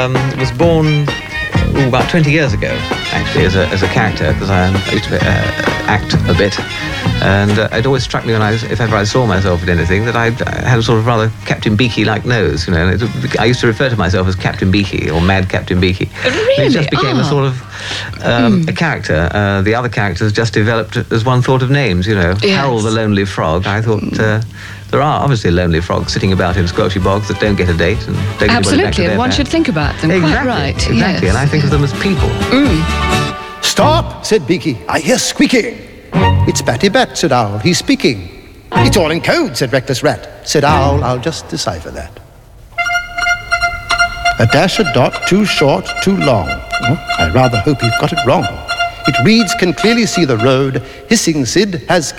was born about 20 years ago, actually, as a character, because I used to act a bit. And it always struck me if ever I saw myself in anything, that I had a sort of rather Captain Beaky-like nose, you know. I used to refer to myself as Captain Beaky, or Mad Captain Beaky. Really? It just became a sort of a character. The other characters just developed as one thought of names, you know. Yes. Harold the Lonely Frog. I thought there are obviously lonely frogs sitting about in squelchy bogs that don't get a date and don't get back to Absolutely, their one bed. should think about them. Exactly, Quite right. exactly, Yes. and I think of them as people. Stop, said Beaky. I hear squeaking. It's Batty Bat, said Owl. He's speaking. It's all in code, said Reckless Rat. Said Owl, I'll just decipher that. A dash, a dot, too short, too long. I rather hope you've got it wrong. It reads, can clearly see the road. Hissing Sid has